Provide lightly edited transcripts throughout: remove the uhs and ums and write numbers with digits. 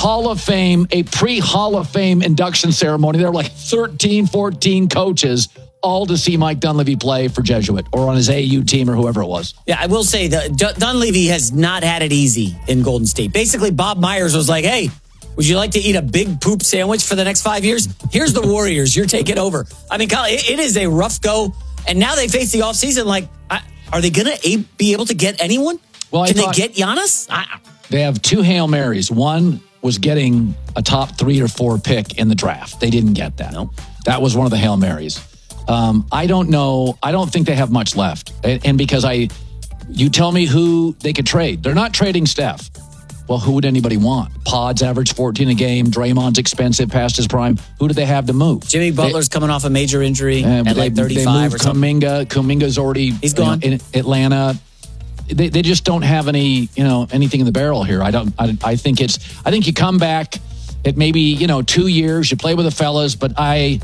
Hall of Fame, a pre-Hall of Fame induction ceremony. There were like 13, 14 coaches, all to see Mike Dunleavy play for Jesuit or on his AU team or whoever it was. Yeah, I will say that Dunleavy has not had it easy in Golden State. Basically, Bob Myers was like, hey, would you like to eat a big poop sandwich for the next 5 years? Here's the Warriors. You're taking over. I mean, Kyle, it is a rough go. And now they face the offseason. Like, are they going to be able to get anyone? Well, Can they get Giannis? They have 2 Hail Marys. One was getting a top 3 or 4 pick in the draft. They didn't get that. No. That was one of the Hail Marys. I don't know. I don't think they have much left. And because you tell me who they could trade. They're not trading Steph. Well, who would anybody want? Pod's average 14 a game. Draymond's expensive past his prime. Who do they have to move? Jimmy Butler's coming off a major injury at like 35 or something. Kuminga's already he's gone in Atlanta. They just don't have any anything in the barrel here. I think you come back at maybe 2 years. You play with the fellas, but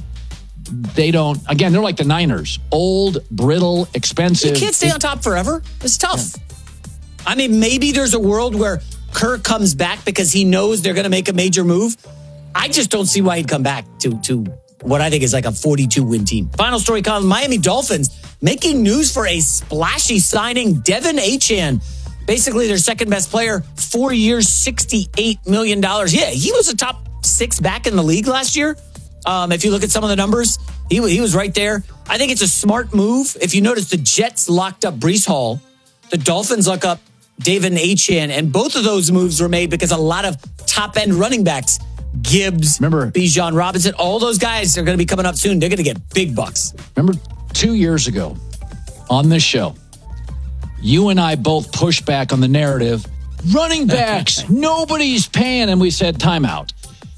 they don't. Again, they're like the Niners, old, brittle, expensive. You can't stay on top forever. It's tough. Yeah. I mean, maybe there's a world where Kerr comes back because he knows they're going to make a major move. I just don't see why he'd come back to what I think is like a 42-win team. Final story, Colin. Miami Dolphins making news for a splashy signing, Devin Achane. Basically, their second-best player, 4 years, $68 million. Yeah, he was a top 6 back in the league last year. If you look at some of the numbers, he was right there. I think it's a smart move. If you notice, the Jets locked up Breece Hall. The Dolphins lock up Devin Achane, and both of those moves were made because a lot of top-end running backs, Gibbs, Bijan Robinson, all those guys are going to be coming up soon. They're going to get big bucks. Remember 2 years ago on this show, you and I both pushed back on the narrative, running backs, nobody's paying, and we said timeout.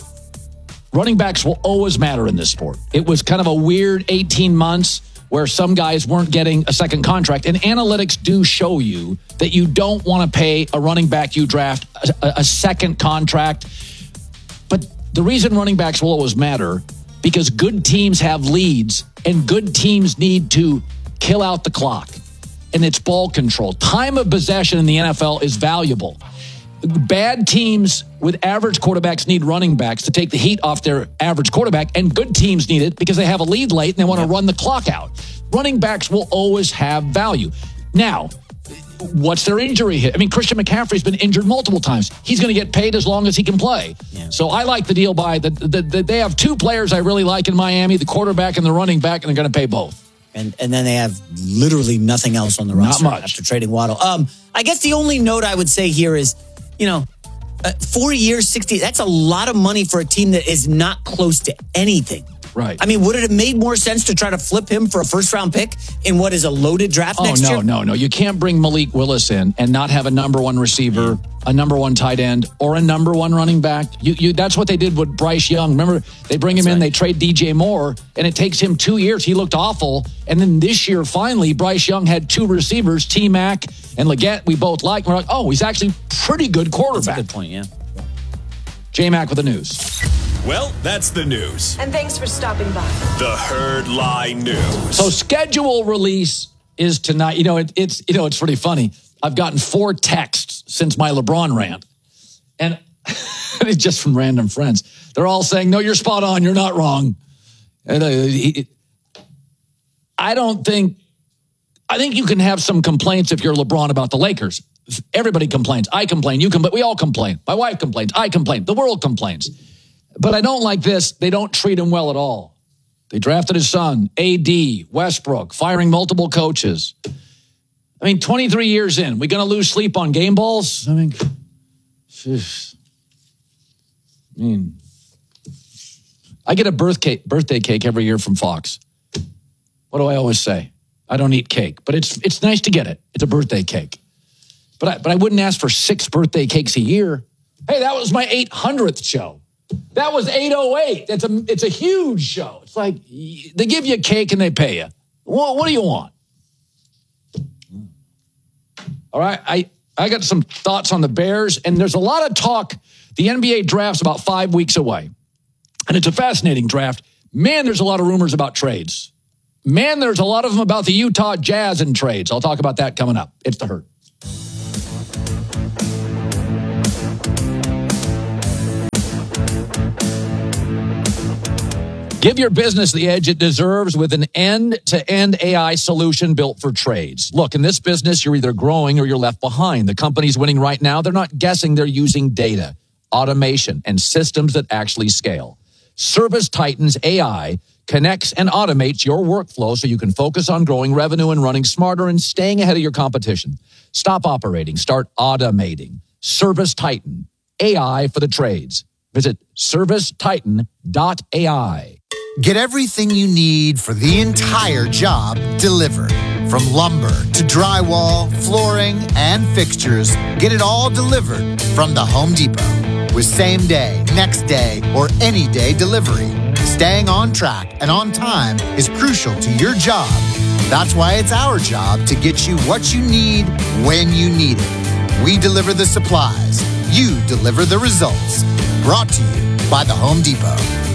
Running backs will always matter in this sport. It was kind of a weird 18 months where some guys weren't getting a second contract. And analytics do show you that you don't want to pay a running back you draft a second contract. But the reason running backs will always matter, because good teams have leads and good teams need to kill out the clock. And it's ball control. Time of possession in the NFL is valuable. Bad teams with average quarterbacks need running backs to take the heat off their average quarterback, and good teams need it because they have a lead late and they want to run the clock out. Running backs will always have value. Now, what's their injury hit? I mean, Christian McCaffrey's been injured multiple times. He's going to get paid as long as he can play. Yeah. So I like the deal by they have 2 players I really like in Miami, the quarterback and the running back, and they're going to pay both. And then they have literally nothing else on the roster. Not much. After trading Waddle. I guess the only note I would say here is, 4 years, 60, that's a lot of money for a team that is not close to anything. Right. I mean, would it have made more sense to try to flip him for a first-round pick in what is a loaded draft next year? No. You can't bring Malik Willis in and not have a number 1 receiver, a number 1 tight end, or a number 1 running back. That's what they did with Bryce Young. Remember, they bring him in, they trade DJ Moore, and it takes him 2 years. He looked awful. And then this year, finally, Bryce Young had 2 receivers, T-Mac and Leggett, we both like. We're like, he's actually pretty good quarterback. That's a good point, yeah. J-Mac with the news. Well, that's the news. And thanks for stopping by. The Herd Lie News. So schedule release is tonight. It's pretty funny. I've gotten 4 texts since my LeBron rant. And it's just from random friends. They're all saying, no, you're spot on. You're not wrong. And I think you can have some complaints if you're LeBron about the Lakers. Everybody complains. I complain. You complain. We all complain. My wife complains. I complain. The world complains. But I don't like this. They don't treat him well at all. They drafted his son, AD, Westbrook, firing multiple coaches. 23 years in, we going to lose sleep on game balls? I get a birthday cake every year from Fox. What do I always say? I don't eat cake, but it's nice to get it. It's a birthday cake. But I wouldn't ask for 6 birthday cakes a year. Hey, that was my 800th show. That was 808. It's a huge show. It's like they give you a cake and they pay you. What do you want? All right, I got some thoughts on the Bears, and there's a lot of talk. The NBA draft's about 5 weeks away, and it's a fascinating draft. Man, there's a lot of rumors about trades. Man, there's a lot of them about the Utah Jazz and trades. I'll talk about that coming up. It's the Herd. Give your business the edge it deserves with an end-to-end AI solution built for trades. Look, in this business, you're either growing or you're left behind. The companies winning right now, they're not guessing, they're using data, automation, and systems that actually scale. ServiceTitan's AI connects and automates your workflow so you can focus on growing revenue and running smarter and staying ahead of your competition. Stop operating. Start automating. ServiceTitan, AI for the trades. Visit servicetitan.ai. Get everything you need for the entire job delivered. From lumber to drywall, flooring, and fixtures, get it all delivered from the Home Depot. With same day, next day, or any day delivery, staying on track and on time is crucial to your job. That's why it's our job to get you what you need when you need it. We deliver the supplies. You deliver the results. Brought to you by the Home Depot.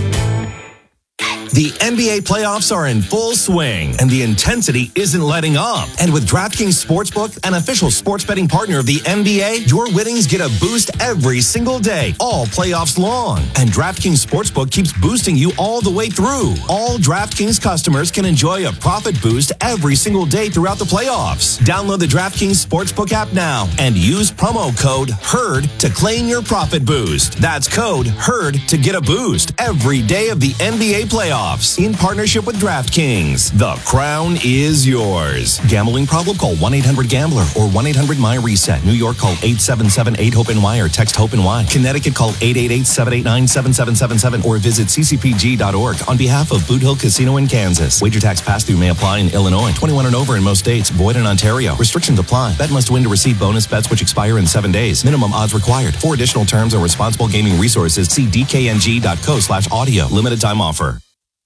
The NBA playoffs are in full swing, and the intensity isn't letting up. And with DraftKings Sportsbook, an official sports betting partner of the NBA, your winnings get a boost every single day, all playoffs long. And DraftKings Sportsbook keeps boosting you all the way through. All DraftKings customers can enjoy a profit boost every single day throughout the playoffs. Download the DraftKings Sportsbook app now and use promo code HERD to claim your profit boost. That's code HERD to get a boost every day of the NBA playoffs. In partnership with DraftKings. The crown is yours. Gambling problem? Call 1-800-GAMBLER or 1-800-MY-RESET. New York, call 877-8-HOPE-NY or text HOPE-NY. Connecticut, call 888-789-7777 or visit ccpg.org on behalf of Boot Hill Casino in Kansas. Wager tax pass-through may apply in Illinois. 21 and over in most states. Void in Ontario. Restrictions apply. Bet must win to receive bonus bets which expire in 7 days. Minimum odds required. For additional terms or responsible gaming resources, see dkng.co/audio. Limited time offer.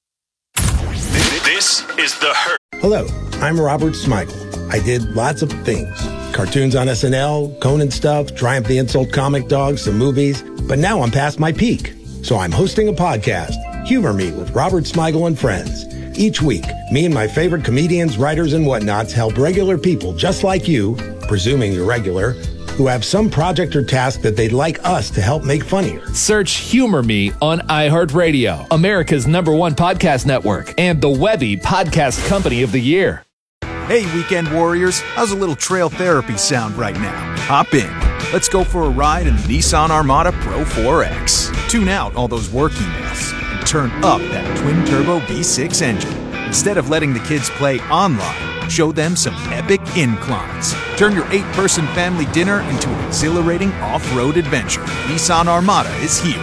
This is The Herd. Hello, I'm Robert Smigel. I did lots of things. Cartoons on SNL, Conan stuff, Triumph the Insult Comic Dog, some movies. But now I'm past my peak. So I'm hosting a podcast, Humor Me with Robert Smigel and Friends. Each week, me and my favorite comedians, writers, and whatnots help regular people just like you, presuming you're regular, who have some project or task that they'd like us to help make funnier. Search Humor Me on iHeartRadio, America's #1 podcast network, and the Webby Podcast Company of the Year. Hey, weekend warriors, how's a little trail therapy sound right now? Hop in. Let's go for a ride in the Nissan Armada Pro 4X. Tune out all those work emails and turn up that twin-turbo V6 engine. Instead of letting the kids play online, show them some epic inclines. Turn your 8-person family dinner into an exhilarating off-road adventure. Nissan Armada is here.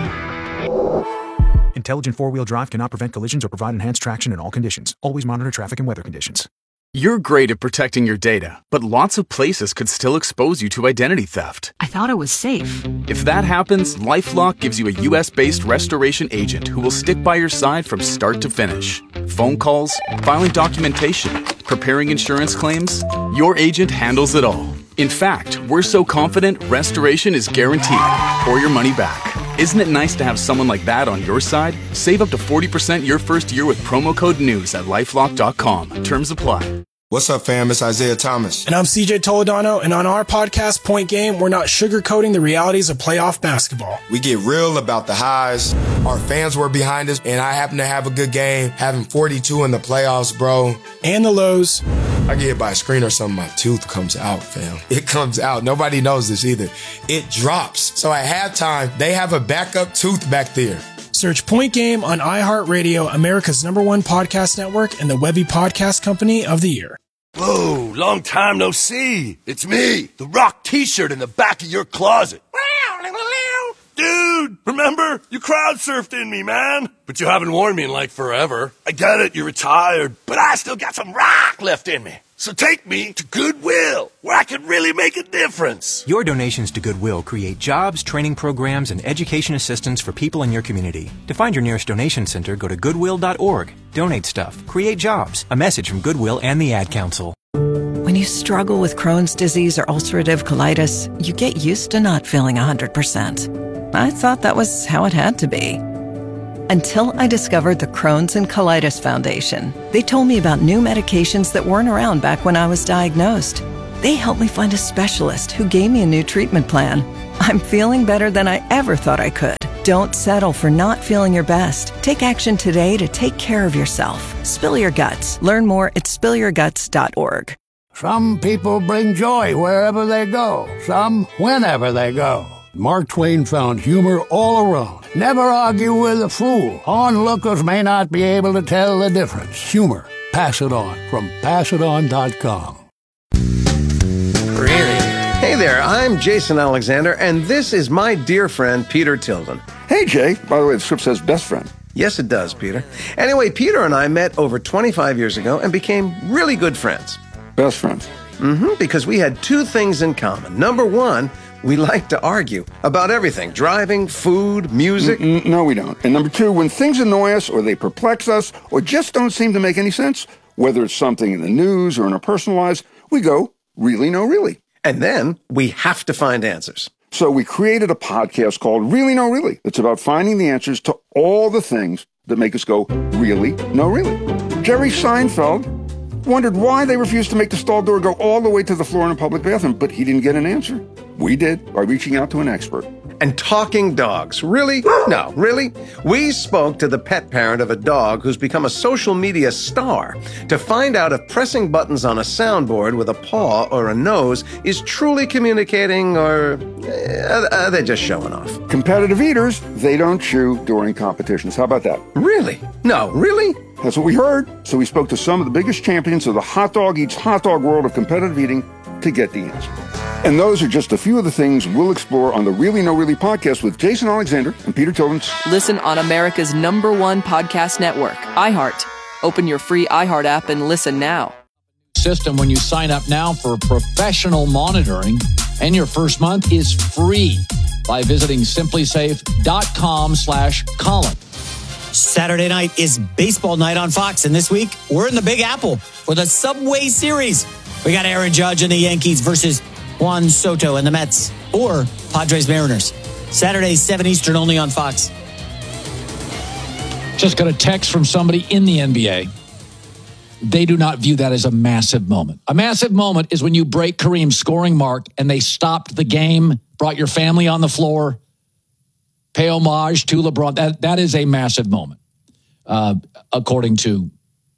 Intelligent four-wheel drive cannot prevent collisions or provide enhanced traction in all conditions. Always monitor traffic and weather conditions. You're great at protecting your data, but lots of places could still expose you to identity theft. I thought it was safe. If that happens, LifeLock gives you a U.S.-based restoration agent who will stick by your side from start to finish. Phone calls, filing documentation, preparing insurance claims, your agent handles it all. In fact, we're so confident restoration is guaranteed or your money back. Isn't it nice to have someone like that on your side? Save up to 40% your first year with promo code NEWS at LifeLock.com. Terms apply. What's up, fam? It's Isaiah Thomas. And I'm CJ Toledano, and on our podcast, Point Game, we're not sugarcoating the realities of playoff basketball. We get real about the highs. Our fans were behind us, and I happen to have a good game, having 42 in the playoffs, bro. And the lows. I get hit by a screen or something, my tooth comes out, fam. It comes out. Nobody knows this either. It drops. So at halftime, they have a backup tooth back there. Search Point Game on iHeartRadio, America's #1 podcast network, and the Webby Podcast Company of the Year. Whoa, long time no see. It's me, the Rock t-shirt in the back of your closet. Dude, remember? You crowd surfed in me, man. But you haven't worn me in like forever. I get it, you're retired, but I still got some rock left in me. So take me to Goodwill, where I can really make a difference. Your donations to Goodwill create jobs, training programs, and education assistance for people in your community. To find your nearest donation center, go to goodwill.org. Donate stuff. Create jobs. A message from Goodwill and the Ad Council. When you struggle with Crohn's disease or ulcerative colitis, you get used to not feeling 100%. I thought that was how it had to be. Until I discovered the Crohn's and Colitis Foundation. They told me about new medications that weren't around back when I was diagnosed. They helped me find a specialist who gave me a new treatment plan. I'm feeling better than I ever thought I could. Don't settle for not feeling your best. Take action today to take care of yourself. Spill your guts. Learn more at spillyourguts.org. Some people bring joy wherever they go. Some whenever they go. Mark Twain found humor all around. Never argue with a fool. Onlookers may not be able to tell the difference. Humor. Pass it on from passiton.com. Hey there, I'm Jason Alexander, and this is my dear friend, Peter Tilden. Hey, Jay. By the way, the script says best friend. Yes, it does, Peter. Anyway, Peter and I met over 25 years ago and became really good friends. Best friends? Because we had two things in common. Number one, we like to argue about everything. Driving, food, music. No, we don't. And number two, when things annoy us or they perplex us or just don't seem to make any sense, whether it's something in the news or in our personal lives, we go, really, no, really. And then we have to find answers. So we created a podcast called Really, No, Really. It's about finding the answers to all the things that make us go, really, no, really. Jerry Seinfeld wondered why they refused to make the stall door go all the way to the floor in a public bathroom, but he didn't get an answer. We did by reaching out to an expert. And talking dogs. Really? No, really? We spoke to the pet parent of a dog who's become a social media star to find out if pressing buttons on a soundboard with a paw or a nose is truly communicating or are they just showing off? Competitive eaters, they don't chew during competitions. How about that? Really? No, really? That's what we heard. So we spoke to some of the biggest champions of the hot dog eats hot dog world of competitive eating to get the answer. And those are just a few of the things we'll explore on the Really No Really podcast with Jason Alexander and Peter Tilden. Listen on America's #1 podcast network, iHeart. Open your free iHeart app and listen now. System when you sign up now for professional monitoring, and your first month is free by visiting simplysafe.com/Colin. Saturday night is baseball night on Fox, and this week we're in the Big Apple for the Subway Series. We got Aaron Judge and the Yankees versus Juan Soto and the Mets, or Padres Mariners. Saturday, 7 Eastern, only on Fox. Just got a text from somebody in the NBA. They do not view that as a massive moment. A massive moment is when you break Kareem's scoring mark and they stopped the game, brought your family on the floor, pay homage to LeBron. That is a massive moment, according to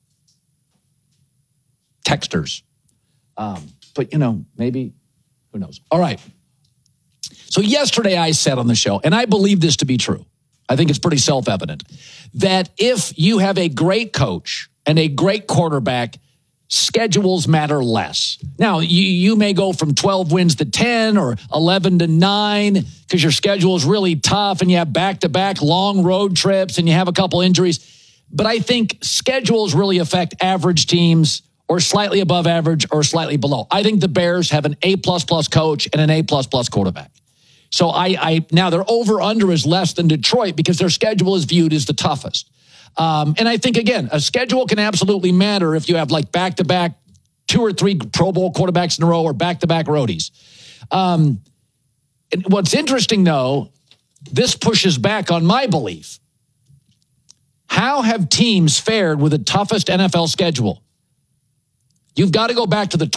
texters. But, maybe, who knows? All right. So yesterday I said on the show, and I believe this to be true, I think it's pretty self-evident, that if you have a great coach and a great quarterback, schedules matter less. Now, you may go from 12 wins to 10 or 11 to 9 because your schedule is really tough and you have back-to-back long road trips and you have a couple injuries. But I think schedules really affect average teams or slightly above average or slightly below. I think the Bears have an A++ coach and an A++ quarterback. So now their over-under is less than Detroit because their schedule is viewed as the toughest. And I think, again, a schedule can absolutely matter if you have like back-to-back 2 or 3 Pro Bowl quarterbacks in a row or back-to-back roadies. And what's interesting, though, this pushes back on my belief. How have teams fared with the toughest NFL schedule? You've got to go back to the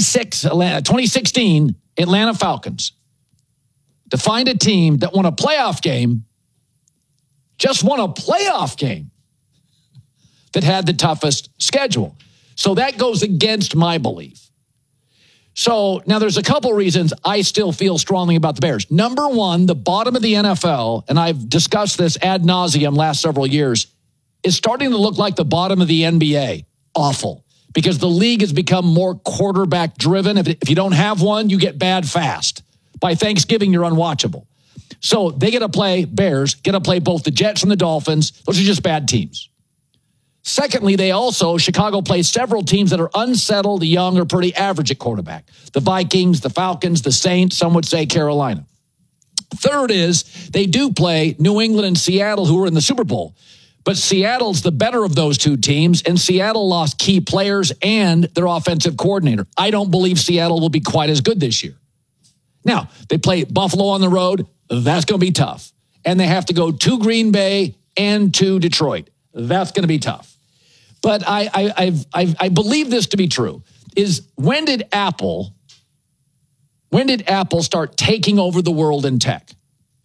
2016 Atlanta Falcons to find a team that won a playoff game, just won a playoff game, that had the toughest schedule. So that goes against my belief. So now there's a couple reasons I still feel strongly about the Bears. Number one, the bottom of the NFL, and I've discussed this ad nauseum last several years, is starting to look like the bottom of the NBA. Awful. Because the league has become more quarterback driven. If you don't have one, you get bad fast. By Thanksgiving, you're unwatchable. So they get to play, Bears, get to play both the Jets and the Dolphins. Those are just bad teams. Secondly, Chicago plays several teams that are unsettled, young, or pretty average at quarterback. The Vikings, the Falcons, the Saints, some would say Carolina. Third is they do play New England and Seattle, who are in the Super Bowl. But Seattle's the better of those two teams, and Seattle lost key players and their offensive coordinator. I don't believe Seattle will be quite as good this year. Now, they play Buffalo on the road. That's going to be tough. And they have to go to Green Bay and to Detroit. That's going to be tough. But I believe this to be true, is when did Apple start taking over the world in tech?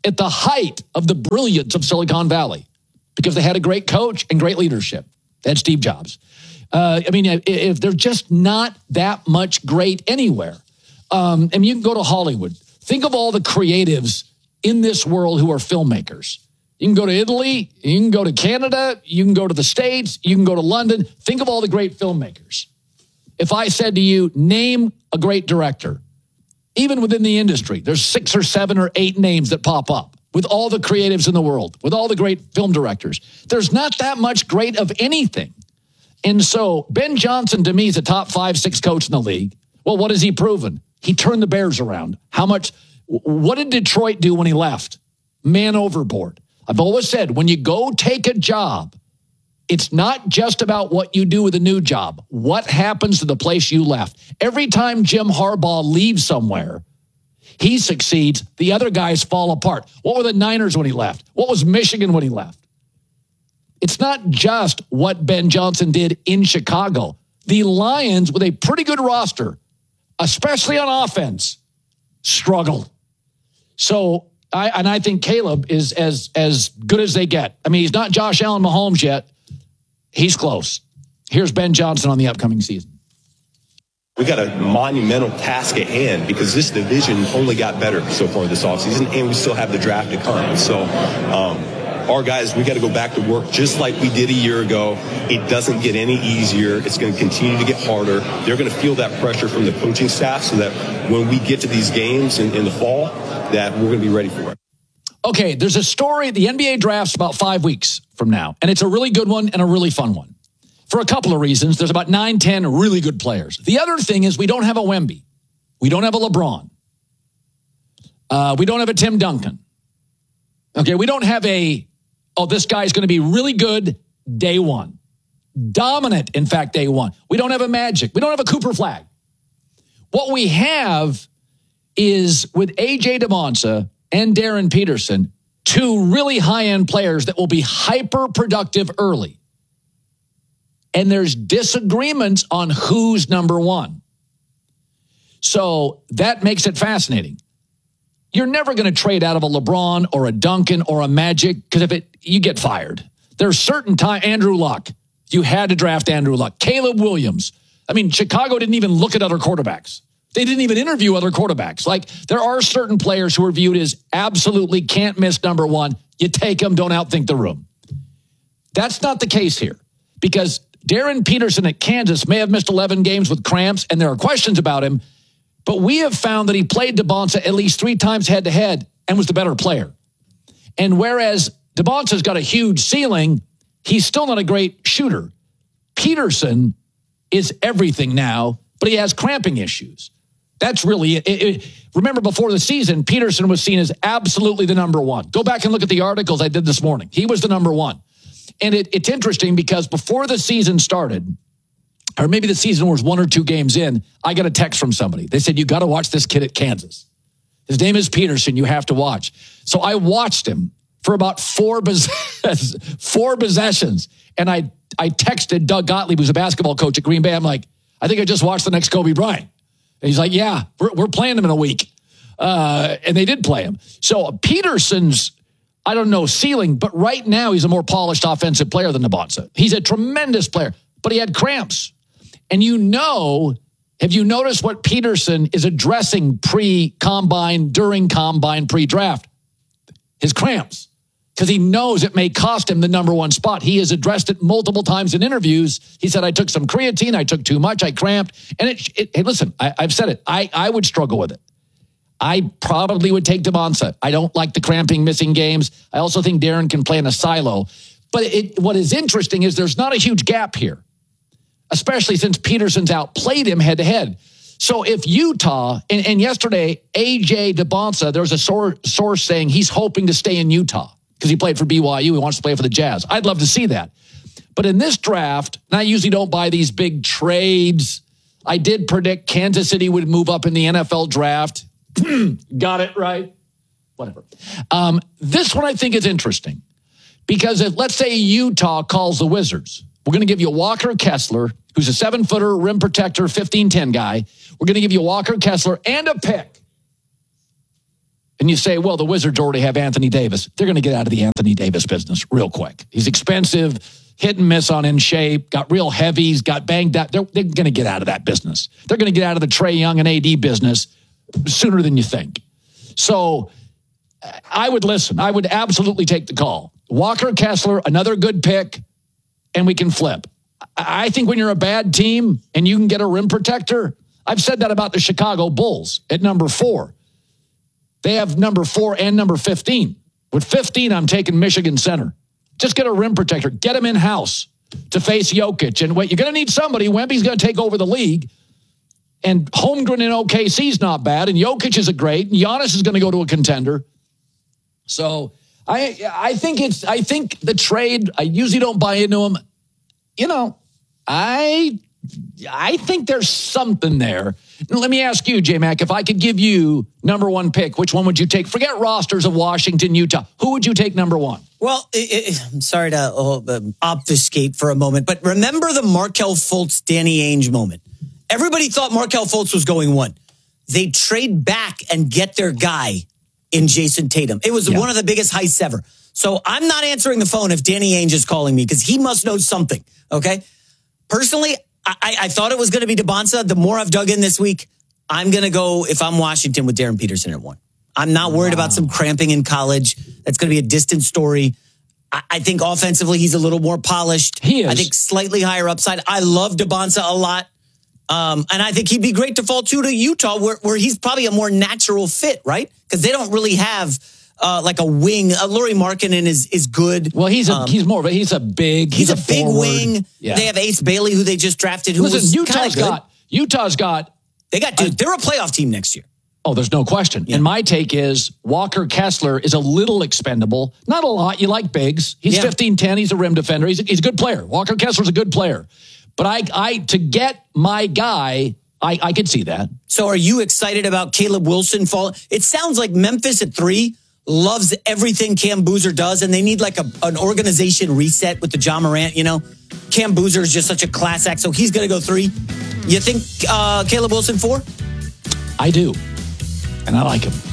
at the height of the brilliance of Silicon Valley because they had a great coach and great leadership. They had Steve Jobs. If they're just not that much great anywhere. You can go to Hollywood. Think of all the creatives in this world who are filmmakers. You can go to Italy, you can go to Canada, you can go to the States, you can go to London. Think of all the great filmmakers. If I said to you, name a great director, even within the industry, there's 6 or 7 or 8 names that pop up with all the creatives in the world, with all the great film directors. There's not that much great of anything. And so Ben Johnson, to me, is a top 5-6 coach in the league. Well, what has he proven? He turned the Bears around. What did Detroit do when he left? Man overboard. I've always said, when you go take a job, it's not just about what you do with a new job. What happens to the place you left? Every time Jim Harbaugh leaves somewhere, he succeeds. The other guys fall apart. What were the Niners when he left? What was Michigan when he left? It's not just what Ben Johnson did in Chicago. The Lions, with a pretty good roster, especially on offense, struggled. So I think Caleb is as good as they get. I mean, he's not Josh Allen Mahomes yet. He's close. Here's Ben Johnson on the upcoming season. We got a monumental task at hand because this division only got better so far this offseason, and we still have the draft to come. So our guys, we got to go back to work just like we did a year ago. It doesn't get any easier. It's going to continue to get harder. They're going to feel that pressure from the coaching staff so that when we get to these games in the fall, that we're going to be ready for it. Okay, there's a story. The NBA draft's about 5 weeks from now, and it's a really good one and a really fun one. For a couple of reasons. There's about 9-10 really good players. The other thing is we don't have a Wemby. We don't have a LeBron. We don't have a Tim Duncan. Okay, we don't have this guy's going to be really good day one. Dominant, in fact, day one. We don't have a Magic. We don't have a Cooper Flag. What we have is with A.J. DeMonsa and Darren Peterson, 2 really high-end players that will be hyper-productive early. And there's disagreements on who's number 1. So that makes it fascinating. You're never going to trade out of a LeBron or a Duncan or a Magic because you get fired. There's certain time. Andrew Luck. You had to draft Andrew Luck. Caleb Williams. I mean, Chicago didn't even look at other quarterbacks. They didn't even interview other quarterbacks. Like, there are certain players who are viewed as absolutely can't miss number 1. You take them, don't outthink the room. That's not the case here because Darren Peterson at Kansas may have missed 11 games with cramps, and there are questions about him, but we have found that he played DeMonsa at least 3 times head-to-head and was the better player. And whereas DeMonsa's got a huge ceiling, he's still not a great shooter. Peterson is everything now, but he has cramping issues. That's really it. Remember, before the season, Peterson was seen as absolutely the number 1. Go back and look at the articles I did this morning. He was the number 1. And it's interesting because before the season started, or maybe the season was 1 or 2 games in, I got a text from somebody. They said, you got to watch this kid at Kansas. His name is Peterson. You have to watch. So I watched him for about 4 possessions. And I texted Doug Gottlieb, who's a basketball coach at Green Bay. I'm like, I think I just watched the next Kobe Bryant. And he's like, yeah, we're playing him in a week. And they did play him. So Peterson's, I don't know, ceiling, but right now he's a more polished offensive player than DeMonsa. He's a tremendous player, but he had cramps. And have you noticed what Peterson is addressing pre-combine, during combine, pre-draft? His cramps. Because he knows it may cost him the number 1 spot. He has addressed it multiple times in interviews. He said, I took some creatine, I took too much, I cramped. And hey, listen, I've said it. I would struggle with it. I probably would take DeMonsa. I don't like the cramping, missing games. I also think Darren can play in a silo. But what is interesting is there's not a huge gap here, especially since Peterson's outplayed him head-to-head. So if Utah, and yesterday, A.J. DeMonsa, there was a source saying he's hoping to stay in Utah because he played for BYU. He wants to play for the Jazz. I'd love to see that. But in this draft, and I usually don't buy these big trades. I did predict Kansas City would move up in the NFL draft. Got it right. Whatever. This one I think is interesting because if, let's say Utah calls the Wizards, we're going to give you Walker Kessler, who's a 7-footer, rim protector, 15-10 guy. We're going to give you Walker Kessler and a pick. And you say, well, the Wizards already have Anthony Davis. They're going to get out of the Anthony Davis business real quick. He's expensive, hit and miss on in shape, got real heavies, got banged up. They're going to get out of that business. They're going to get out of the Trae Young and AD business sooner than you think. So I would listen. I would absolutely take the call. Walker Kessler, another good pick, and we can flip. I think when you're a bad team and you can get a rim protector, I've said that about the Chicago Bulls at number 4. They have number 4 and number 15. With 15, I'm taking Michigan Center. Just get a rim protector. Get him in-house to face Jokic. And you're going to need somebody. Wemby's going to take over the league. And Holmgren in OKC's not bad. And Jokic is a great. And Giannis is going to go to a contender. So I think the trade, I usually don't buy into them. You know, I think there's something there. Let me ask you, J-Mac, if I could give you number 1 pick, which one would you take? Forget rosters of Washington, Utah. Who would you take number 1? Well, I'm sorry to obfuscate for a moment, but remember the Markelle Fultz, Danny Ainge moment. Everybody thought Markelle Fultz was going 1. They trade back and get their guy in Jason Tatum. It was one of the biggest heists ever. So I'm not answering the phone if Danny Ainge is calling me because he must know something, okay? Personally, I thought it was going to be DeBonsa. The more I've dug in this week, I'm going to go, if I'm Washington, with Darren Peterson at 1. I'm not worried about some cramping in college. That's going to be a distant story. I think offensively, he's a little more polished. He is. I think slightly higher upside. I love DeBonsa a lot. And I think he'd be great to fall to Utah, where he's probably a more natural fit, right? Because they don't really have like a wing. Lauri Markkanen is good. Well, he's a big wing. Yeah. They have Ace Bailey, who they just drafted. Utah's got. They got dude. They're a playoff team next year. Oh, there's no question. Yeah. And my take is Walker Kessler is a little expendable. Not a lot. You like bigs. He's 15'10". He's a rim defender. He's a good player. Walker Kessler's a good player. But I to get my guy, I could see that. So are you excited about Caleb Wilson falling? It sounds like Memphis at 3 loves everything Cam Boozer does, and they need like an organization reset with the Ja Morant, you know? Cam Boozer is just such a class act, so he's going to go 3. You think Caleb Wilson 4? I do, and I like him.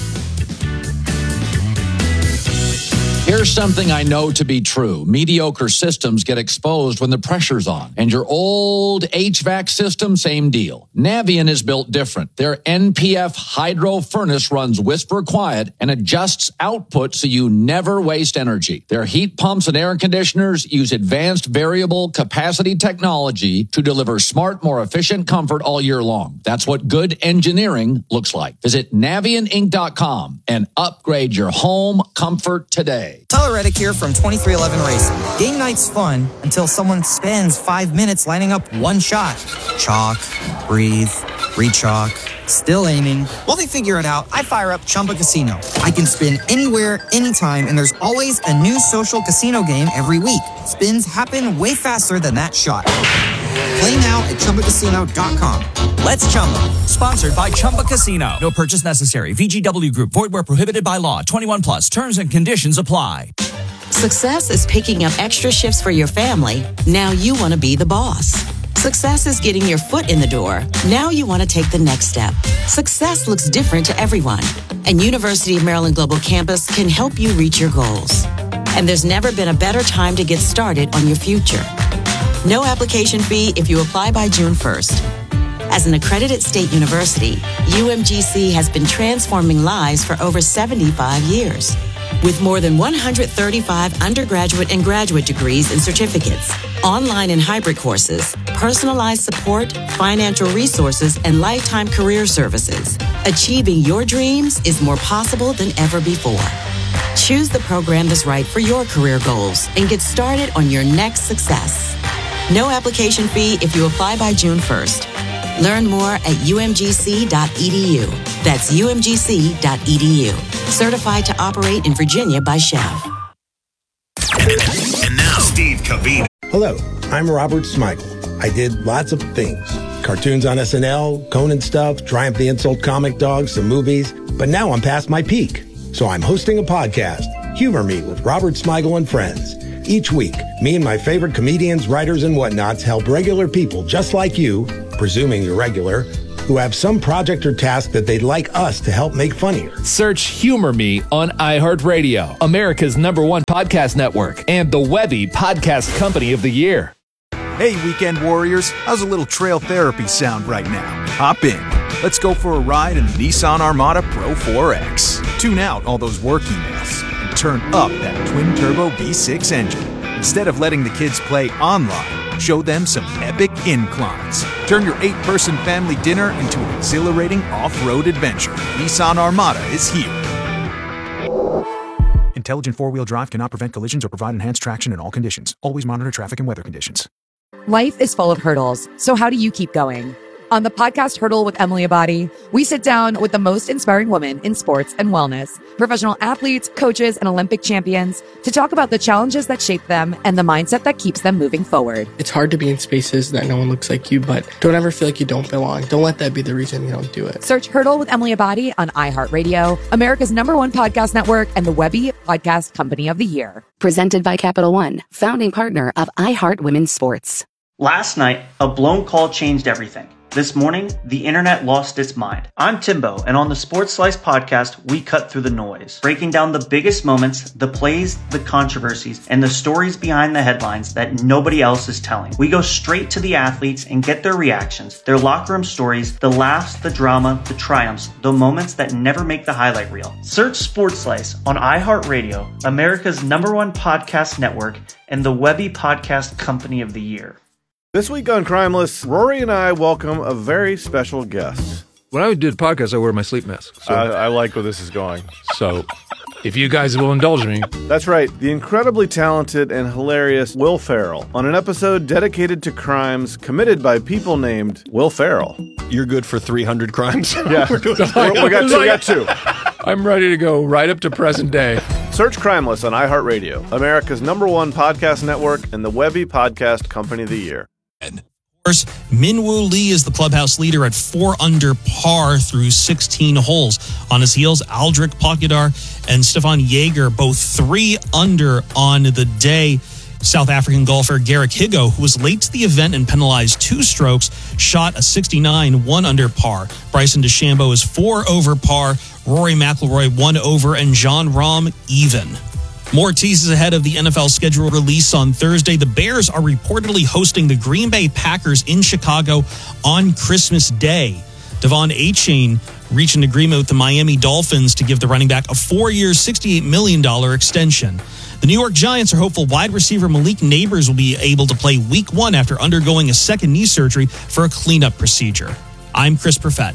Here's something I know to be true. Mediocre systems get exposed when the pressure's on. And your old HVAC system, same deal. Navien is built different. Their NPF hydro furnace runs whisper quiet and adjusts output so you never waste energy. Their heat pumps and air conditioners use advanced variable capacity technology to deliver smart, more efficient comfort all year long. That's what good engineering looks like. Visit NavienInc.com and upgrade your home comfort today. Tyler Reddick here from 2311 Racing. Game night's fun until someone spends 5 minutes lining up one shot. Chalk, breathe, re-chalk, still aiming. While they figure it out, I fire up Chumba Casino. I can spin anywhere, anytime, and there's always a new social casino game every week. Spins happen way faster than that shot. Play now at ChumbaCasino.com. Let's Chumba. Sponsored by Chumba Casino. No purchase necessary. VGW Group. Void where prohibited by law. 21 plus. Terms and conditions apply. Success is picking up extra shifts for your family. Now you want to be the boss. Success is getting your foot in the door. Now you want to take the next step. Success looks different to everyone. And University of Maryland Global Campus can help you reach your goals. And there's never been a better time to get started on your future. No application fee if you apply by June 1st. As an accredited state university, UMGC has been transforming lives for over 75 years. With more than 135 undergraduate and graduate degrees and certificates, online and hybrid courses, personalized support, financial resources, and lifetime career services, achieving your dreams is more possible than ever before. Choose the program that's right for your career goals and get started on your next success. No application fee if you apply by June 1st. Learn more at umgc.edu. That's umgc.edu. Certified to operate in Virginia by Chev. And now, Steve Cavina. Hello, I'm Robert Smigel. I did lots of things. Cartoons on SNL, Conan stuff, Triumph the Insult Comic Dog, some movies. But now I'm past my peak. So I'm hosting a podcast, Humor Me with Robert Smigel and Friends. Each week, me and my favorite comedians, writers, and whatnots help regular people just like you, presuming you're regular, who have some project or task that they'd like us to help make funnier. Search Humor Me on iHeartRadio, America's #1 podcast network, and the Webby Podcast Company of the Year. Hey, weekend warriors, how's a little trail therapy sound right now? Hop in. Let's go for a ride in the Nissan Armada Pro 4X. Tune out all those work emails and turn up that twin-turbo V6 engine. Instead of letting the kids play online, show them some epic inclines. Turn your 8-person family dinner into an exhilarating off-road adventure. Nissan Armada is here. Intelligent four-wheel drive cannot prevent collisions or provide enhanced traction in all conditions. Always monitor traffic and weather conditions. Life is full of hurdles, so how do you keep going? On the podcast Hurdle with Emily Abadi, we sit down with the most inspiring women in sports and wellness, professional athletes, coaches, and Olympic champions to talk about the challenges that shape them and the mindset that keeps them moving forward. It's hard to be in spaces that no one looks like you, but don't ever feel like you don't belong. Don't let that be the reason you don't do it. Search Hurdle with Emily Abadi on iHeartRadio, America's #1 podcast network, and the Webby Podcast Company of the Year. Presented by Capital One, founding partner of iHeart Women's Sports. Last night, a blown call changed everything. This morning, the internet lost its mind. I'm Timbo, and on the Sports Slice podcast, we cut through the noise, breaking down the biggest moments, the plays, the controversies, and the stories behind the headlines that nobody else is telling. We go straight to the athletes and get their reactions, their locker room stories, the laughs, the drama, the triumphs, the moments that never make the highlight reel. Search Sports Slice on iHeartRadio, America's #1 podcast network, and the Webby Podcast Company of the Year. This week on Crimeless, Rory and I welcome a very special guest. When I do the podcast, I wear my sleep mask. So. I like where this is going. So, if you guys will indulge me. That's right, the incredibly talented and hilarious Will Ferrell on an episode dedicated to crimes committed by people named Will Ferrell. You're good for 300 crimes? Yeah, we got two. I'm ready to go right up to present day. Search Crimeless on iHeartRadio, America's #1 podcast network, and the Webby Podcast Company of the Year. Of course, Minwoo Lee is the clubhouse leader at 4 under par through 16 holes. On his heels, Aldrich Pogačar and Stefan Jaeger, both 3 under on the day. South African golfer Garrick Higo, who was late to the event and penalized 2 strokes, shot a 69 1 under par. Bryson DeChambeau is 4 over par, Rory McIlroy 1 over, and Jon Rahm even. More teases ahead of the NFL schedule release on Thursday. The Bears are reportedly hosting the Green Bay Packers in Chicago on Christmas Day. Devon Achane reached an agreement with the Miami Dolphins to give the running back a 4-year, $68 million extension. The New York Giants are hopeful wide receiver Malik Nabers will be able to play Week 1 after undergoing a second knee surgery for a cleanup procedure. I'm Chris Perfett.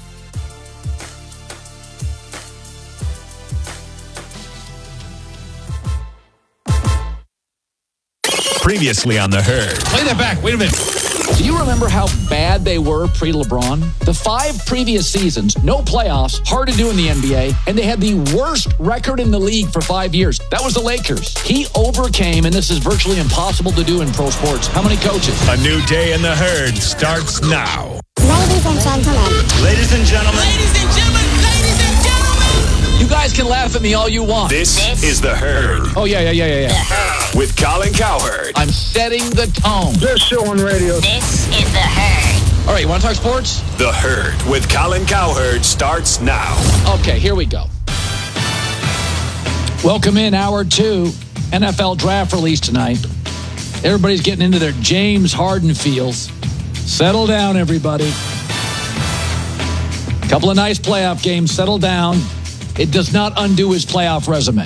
Previously on The Herd. Play that back. Wait a minute. Do you remember how bad they were pre-LeBron? The 5 previous seasons, no playoffs, hard to do in the NBA, and they had the worst record in the league for 5 years. That was the Lakers. He overcame, and this is virtually impossible to do in pro sports. How many coaches? A new day in The Herd starts now. Ladies and gentlemen. Ladies and gentlemen. Ladies and gentlemen. Ladies and gentlemen. You guys can laugh at me all you want. This is The Herd. Oh, yeah. With Colin Cowherd. I'm setting the tone. Best show on radio. This is The Herd. All right, you want to talk sports? The Herd with Colin Cowherd starts now. Okay, here we go. Welcome in Hour 2, NFL Draft release tonight. Everybody's getting into their James Harden feels. Settle down, everybody. Couple of nice playoff games. Settle down. It does not undo his playoff resume.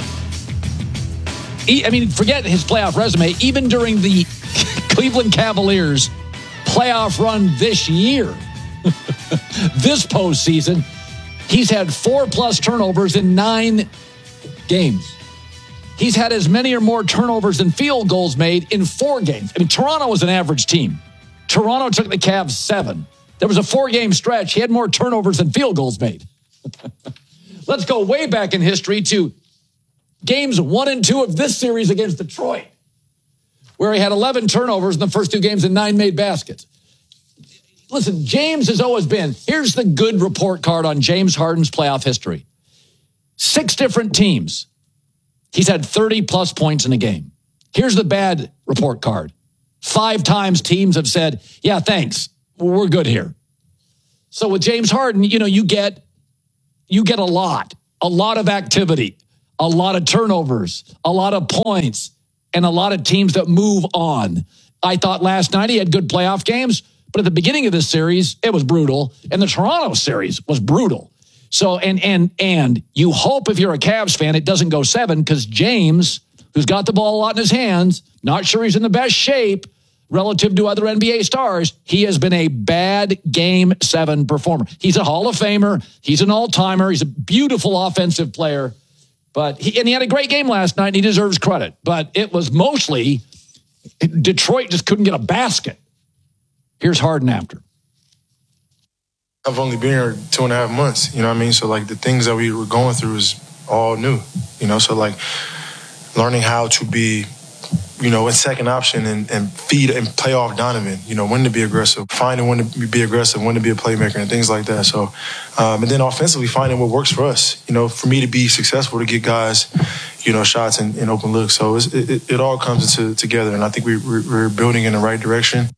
Forget his playoff resume. Even during the Cleveland Cavaliers playoff run this year, this postseason, he's had 4+ turnovers in 9 games. He's had as many or more turnovers than field goals made in 4 games. Toronto was an average team. Toronto took the Cavs 7. There was a 4-game stretch. He had more turnovers than field goals made. Let's go way back in history to games 1 and 2 of this series against Detroit, where he had 11 turnovers in the first 2 games and 9 made baskets. Listen, James has always been, here's the good report card on James Harden's playoff history. 6 different teams. He's had 30-plus points in a game. Here's the bad report card. 5 times teams have said, yeah, thanks. We're good here. So with James Harden, you get a lot of activity, a lot of turnovers, a lot of points, and a lot of teams that move on. I thought last night he had good playoff games, but at the beginning of this series, it was brutal. And the Toronto series was brutal. So, and you hope if you're a Cavs fan, it doesn't go 7 because James, who's got the ball a lot in his hands, not sure he's in the best shape relative to other NBA stars, he has been a bad Game 7 performer. He's a Hall of Famer. He's an all-timer. He's a beautiful offensive player. But he had a great game last night, and he deserves credit. But it was mostly Detroit just couldn't get a basket. Here's Harden after. I've only been here 2.5 months, you know what I mean? So, like, the things that we were going through is all new, you know? So, like, learning how to be, a second option and feed and play off Donovan, when to be aggressive, finding when to be aggressive, when to be a playmaker and things like that. So, and then offensively, finding what works for us, for me to be successful, to get guys, shots and open looks. So it all comes together, and I think we're building in the right direction.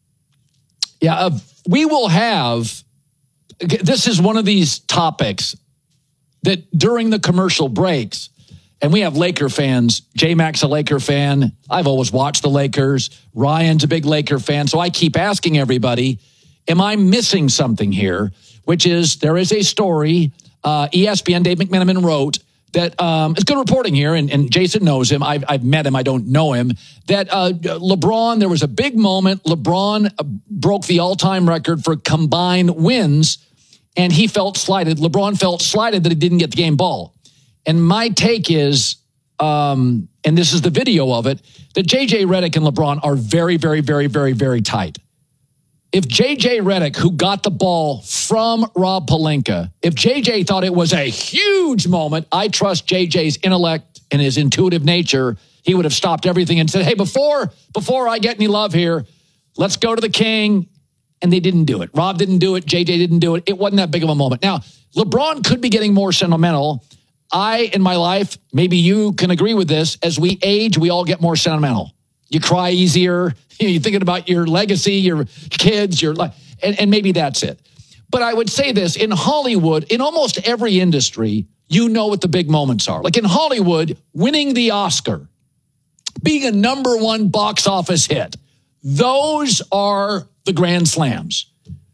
Yeah, we will have, this is one of these topics that during the commercial breaks, and we have Laker fans. J-Mac's a Laker fan. I've always watched the Lakers. Ryan's a big Laker fan. So I keep asking everybody, am I missing something here? Which is, there is a story, ESPN, Dave McMenamin wrote, that it's good reporting here, and Jason knows him. I've met him. I don't know him. That LeBron, there was a big moment. LeBron broke the all-time record for combined wins, and he felt slighted. LeBron felt slighted that he didn't get the game ball. And my take is, and this is the video of it, that J.J. Redick and LeBron are very, very, very, very, very tight. If J.J. Redick, who got the ball from Rob Pelinka, if J.J. thought it was a huge moment, I trust J.J.'s intellect and his intuitive nature, he would have stopped everything and said, hey, before I get any love here, let's go to the king. And they didn't do it. Rob didn't do it. J.J. didn't do it. It wasn't that big of a moment. Now, LeBron could be getting more sentimental. In my life, maybe you can agree with this, as we age, we all get more sentimental. You cry easier. You're thinking about your legacy, your kids, your life, and maybe that's it. But I would say this, in Hollywood, in almost every industry, you know what the big moments are. Like in Hollywood, winning the Oscar, being a #1 box office hit, those are the grand slams.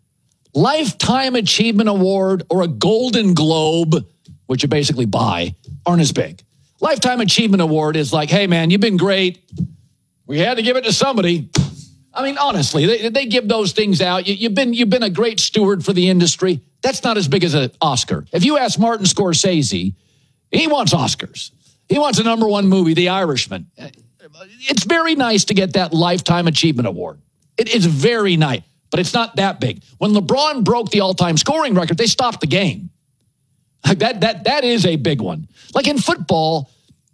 Lifetime Achievement Award or a Golden Globe, which you basically buy, aren't as big. Lifetime Achievement Award is like, hey, man, you've been great. We had to give it to somebody. I mean, honestly, they give those things out. You've been a great steward for the industry. That's not as big as an Oscar. If you ask Martin Scorsese, he wants Oscars. He wants a #1 movie, The Irishman. It's very nice to get that Lifetime Achievement Award. It is very nice, but it's not that big. When LeBron broke the all-time scoring record, they stopped the game. That is a big one. Like in football,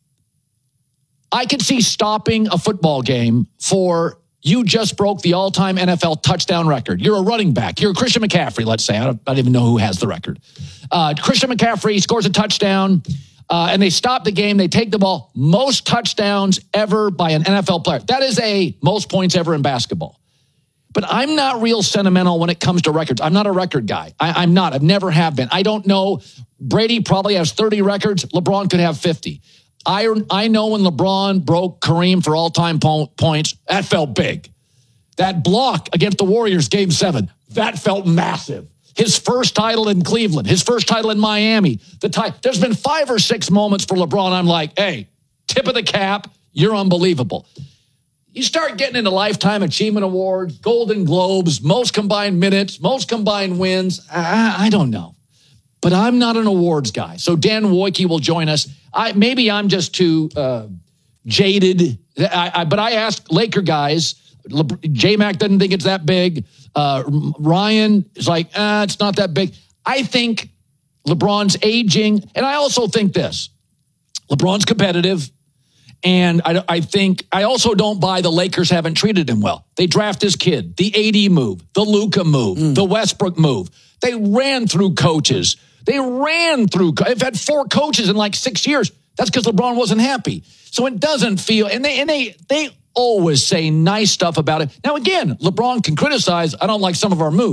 I could see stopping a football game for you just broke the all-time NFL touchdown record. You're a running back. You're Christian McCaffrey, let's say. I don't even know who has the record. Christian McCaffrey scores a touchdown, and they stop the game. They take the ball. Most touchdowns ever by an NFL player. That is most points ever in basketball. But I'm not real sentimental when it comes to records. I'm not a record guy. I'm not. I've never have been. I don't know. Brady probably has 30 records. LeBron could have 50. I know when LeBron broke Kareem for all-time points, that felt big. That block against the Warriors, Game 7, that felt massive. His first title in Cleveland, his first title in Miami. There's been 5 or 6 moments for LeBron. I'm like, hey, tip of the cap, you're unbelievable. You start getting into Lifetime Achievement Awards, Golden Globes, most combined minutes, most combined wins. I don't know. But I'm not an awards guy. So Dan Wojcicki will join us. Maybe I'm just too jaded. But I asked Laker guys. J-Mac doesn't think it's that big. Ryan is like, it's not that big. I think LeBron's aging. And I also think this. LeBron's competitive. And I also don't buy the Lakers haven't treated him well. They draft his kid, the AD move, the Luka move, the Westbrook move. They ran through coaches. They've had 4 coaches in like 6 years. That's because LeBron wasn't happy. So it doesn't feel, and they always say nice stuff about it. Now, again, LeBron can criticize, I don't like some of our moves.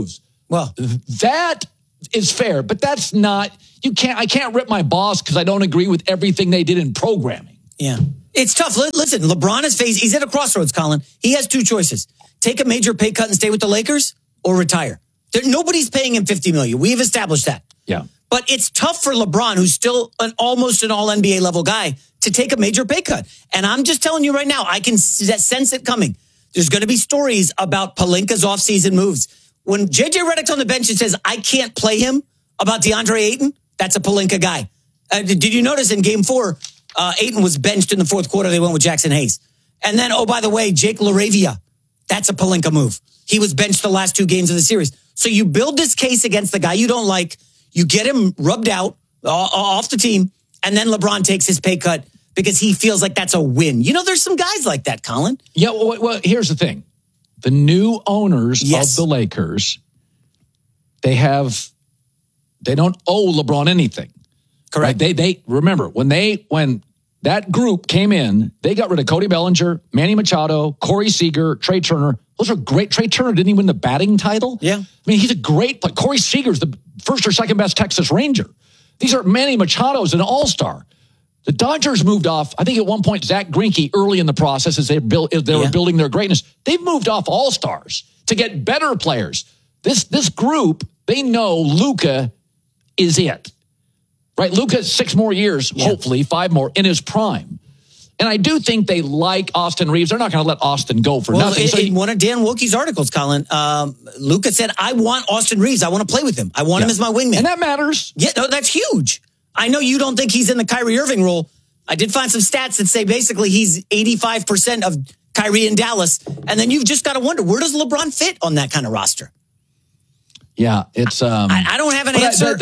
Well, that is fair, but that's not, I can't rip my boss because I don't agree with everything they did in programming. Yeah. It's tough. Listen, LeBron he's at a crossroads, Colin. He has two choices. Take a major pay cut and stay with the Lakers or retire. Nobody's paying him $50 million. We've established that. Yeah. But it's tough for LeBron, who's still almost an all NBA level guy, to take a major pay cut. And I'm just telling you right now, I can sense it coming. There's going to be stories about Pelinka's offseason moves. When JJ Redick's on the bench and says, I can't play him about DeAndre Ayton, that's a Pelinka guy. Did you notice in game 4, Ayton was benched in the fourth quarter. They went with Jackson Hayes. And then, oh, by the way, Jake LaRavia, that's a Pelinka move. He was benched the last 2 games of the series. So you build this case against the guy you don't like. You get him rubbed out off the team. And then LeBron takes his pay cut because he feels like that's a win. You know, there's some guys like that, Colin. Yeah, well here's the thing. The new owners of the Lakers, they don't owe LeBron anything. Correct. Right? They remember when that group came in, they got rid of Cody Bellinger, Manny Machado, Corey Seager, Trey Turner. Those are great. Trey Turner didn't even win the batting title. Yeah. I mean, he's a great player. Corey Seager's the first or second best Texas Ranger. These are Manny Machado's an all-star. The Dodgers moved off, I think at one point, Zach Greinke early in the process as they were building their greatness. They've moved off all-stars to get better players. This group, they know Luka is it. Right? Luka's 6 more years, hopefully 5 more in his prime. And I do think they like Austin Reeves. They're not going to let Austin go for nothing. In one of Dan Wilkie's articles, Colin, Luka said, I want Austin Reeves. I want to play with him. I want him as my wingman. And that matters. Yeah, no, that's huge. I know you don't think he's in the Kyrie Irving role. I did find some stats that say basically he's 85% of Kyrie in Dallas. And then you've just got to wonder, where does LeBron fit on that kind of roster? Yeah, it's. I don't have an answer.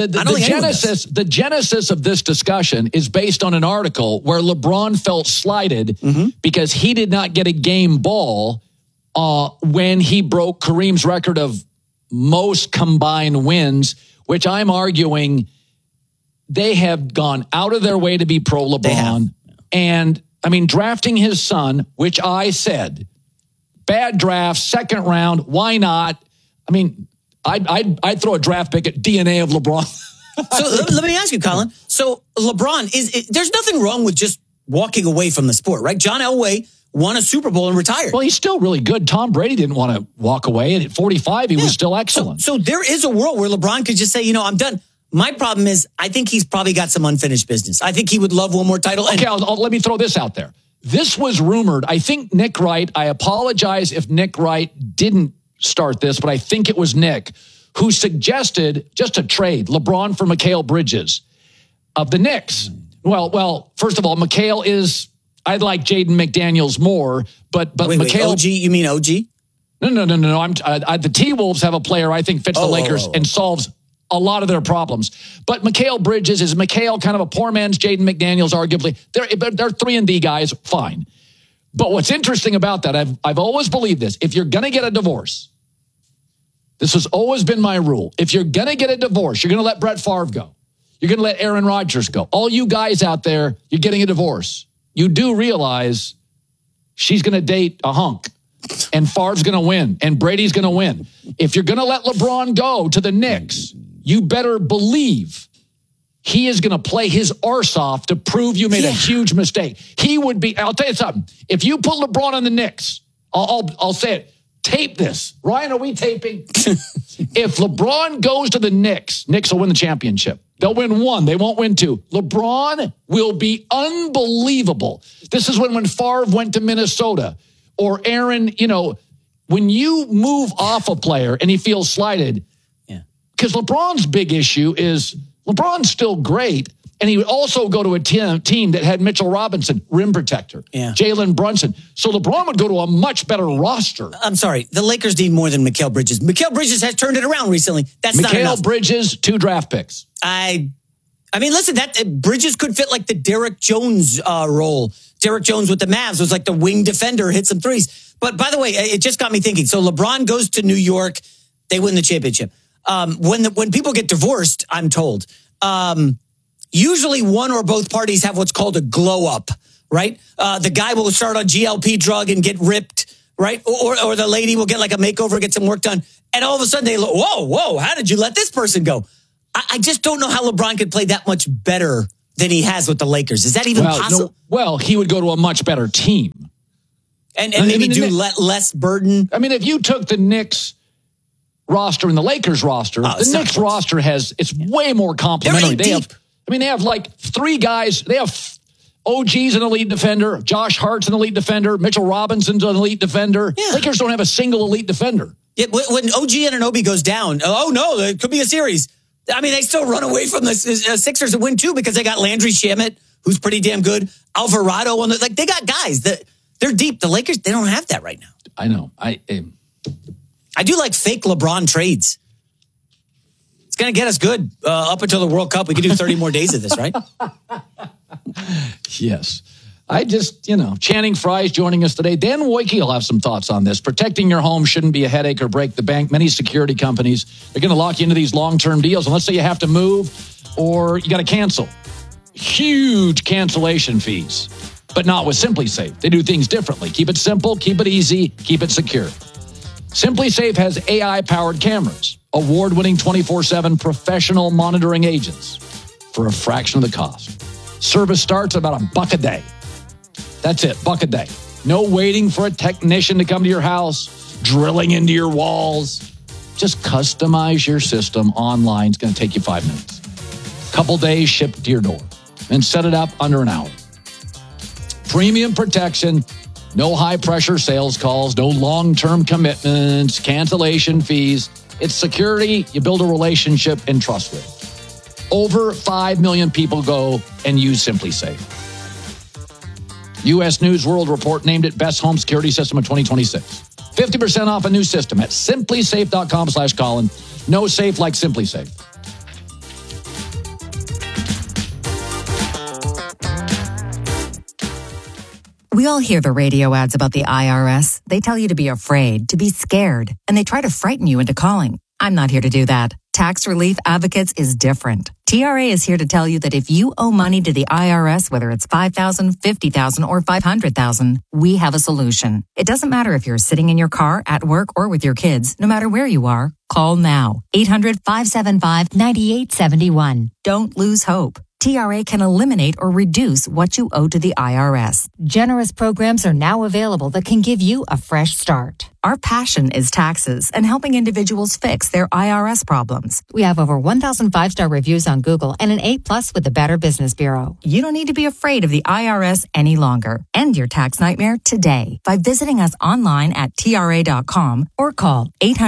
The genesis of this discussion is based on an article where LeBron felt slighted because he did not get a game ball when he broke Kareem's record of most combined wins, which I'm arguing they have gone out of their way to be pro LeBron. And I mean, drafting his son, which I said, bad draft, second round, why not? I mean, I'd throw a draft pick at DNA of LeBron. So let me ask you, Colin. So LeBron, there's nothing wrong with just walking away from the sport, right? John Elway won a Super Bowl and retired. Well, he's still really good. Tom Brady didn't want to walk away. And at 45, he was still excellent. So there is a world where LeBron could just say, I'm done. My problem is I think he's probably got some unfinished business. I think he would love one more title. Okay, let me throw this out there. This was rumored. I think Nick Wright, I apologize if Nick Wright didn't start this, but I think it was Nick who suggested just a trade, LeBron for Mikal Bridges of the Knicks. Well, first of all, Mikal is, I like Jaden McDaniels more, but Mikal. OG, you mean OG? No. The T-Wolves have a player I think fits the Lakers and solves a lot of their problems. But Mikal Bridges, is Mikal kind of a poor man's Jaden McDaniels, arguably? They're 3-and-D guys, fine. But what's interesting about that, I've always believed this. If you're going to get a divorce, this has always been my rule. If you're going to get a divorce, you're going to let Brett Favre go. You're going to let Aaron Rodgers go. All you guys out there, you're getting a divorce. You do realize she's going to date a hunk, and Favre's going to win, and Brady's going to win. If you're going to let LeBron go to the Knicks, you better believe he is going to play his arse off to prove you made a huge mistake. He would be, I'll tell you something. If you put LeBron on the Knicks, I'll say it. Tape this. Ryan, are we taping? If LeBron goes to the Knicks will win the championship. They'll win 1. They won't win 2. LeBron will be unbelievable. This is when Favre went to Minnesota or Aaron, when you move off a player and he feels slighted, because LeBron's big issue is LeBron's still great, and he would also go to a team that had Mitchell Robinson, rim protector, Jalen Brunson. So LeBron would go to a much better roster. I'm sorry. The Lakers need more than Mikal Bridges. Mikal Bridges has turned it around recently. That's not enough. Mikal Bridges, 2 draft picks. I mean, listen, that Bridges could fit like the Derek Jones role. Derek Jones with the Mavs was like the wing defender, hit some threes. But by the way, it just got me thinking. So LeBron goes to New York. They win the championship. When people get divorced, I'm told, usually one or both parties have what's called a glow up, right? The guy will start on GLP drug and get ripped, right? Or the lady will get like a makeover, get some work done. And all of a sudden they look, whoa, how did you let this person go? I just don't know how LeBron could play that much better than he has with the Lakers. Is that even possible? Well, he would go to a much better team. And maybe do less burden. I mean, if you took the Knicks roster and the Lakers roster, the Knicks roster it's way more complimentary. They have like 3 guys. They have OG's an elite defender. Josh Hart's an elite defender. Mitchell Robinson's an elite defender. Yeah. Lakers don't have a single elite defender. Yeah, when OG Anunoby goes down, oh no, it could be a series. I mean, they still run away from the Sixers and win too because they got Landry Shamet, who's pretty damn good. Alvarado, they got guys that they're deep. The Lakers, they don't have that right now. I know. I do like fake LeBron trades. It's going to get us good up until the World Cup. We can do 30 more days of this, right? Yes. I just, Channing Frye's joining us today. Dan Wojcicki will have some thoughts on this. Protecting your home shouldn't be a headache or break the bank. Many security companies are going to lock you into these long-term deals. And let's say you have to move or you got to cancel. Huge cancellation fees, but not with SimpliSafe. They do things differently. Keep it simple, keep it easy, keep it secure. SimpliSafe has AI-powered cameras, award-winning 24/7 professional monitoring agents for a fraction of the cost. Service starts at about $1 a day. That's it, $1 a day. No waiting for a technician to come to your house, drilling into your walls. Just customize your system online. It's going to take you 5 minutes. Couple days, shipped to your door. And set it up under an hour. Premium protection, no high-pressure sales calls, no long-term commitments, cancellation fees. It's security you build a relationship and trust with. Over 5 million people go and use SimpliSafe. U.S. News World Report named it Best Home Security System of 2026. 50% off a new system at SimpliSafe.com/Colin. No safe like SimpliSafe. We all hear the radio ads about the IRS. They tell you to be afraid, to be scared, and they try to frighten you into calling. I'm not here to do that. Tax Relief Advocates is different. TRA is here to tell you that if you owe money to the IRS, whether it's $5,000, $50,000, or $500,000, we have a solution. It doesn't matter if you're sitting in your car, at work, or with your kids. No matter where you are, call now. 800-575-9871. Don't lose hope. TRA can eliminate or reduce what you owe to the IRS. Generous programs are now available that can give you a fresh start. Our passion is taxes and helping individuals fix their IRS problems. We have over 1,000 5-star reviews on Google and an A+ with the Better Business Bureau. You don't need to be afraid of the IRS any longer. End your tax nightmare today by visiting us online at TRA.com or call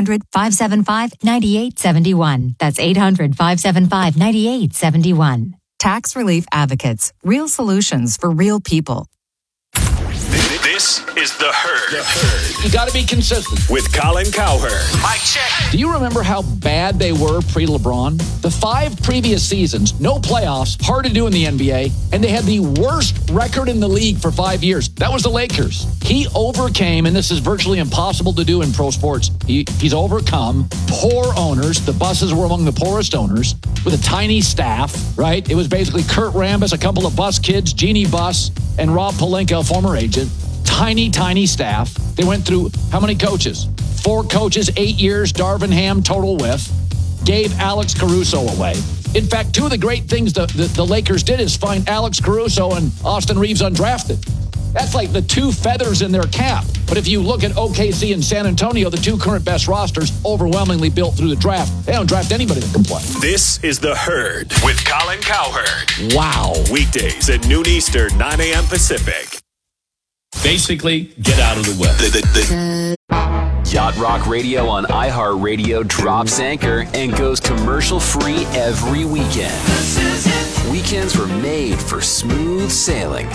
800-575-9871. That's 800-575-9871. Tax Relief Advocates. Real solutions for real people. This is The Herd. You got to be consistent. With Colin Cowherd. Mic check. Do you remember how bad they were pre-LeBron? The 5 previous seasons, no playoffs, hard to do in the NBA, and they had the worst record in the league for 5 years. That was the Lakers. He overcame, and this is virtually impossible to do in pro sports, he's overcome poor owners. The Busses were among the poorest owners with a tiny staff, right? It was basically Kurt Rambis, a couple of Bus kids, Jeannie Buss, and Rob Pelinka, a former agent. Tiny staff. They went through how many coaches? 4 coaches, 8 years, Darvin Ham, total whiff. Gave Alex Caruso away. In fact, 2 of the great things the Lakers did is find Alex Caruso and Austin Reeves undrafted. That's like the 2 feathers in their cap. But if you look at OKC and San Antonio, the 2 current best rosters, overwhelmingly built through the draft. They don't draft anybody that can play. This is The Herd with Colin Cowherd. Wow. Weekdays at noon Eastern, 9 a.m. Pacific. Basically, get out of the way. Yacht Rock Radio on iHeartRadio drops anchor and goes commercial-free every weekend. Weekends were made for smooth sailing.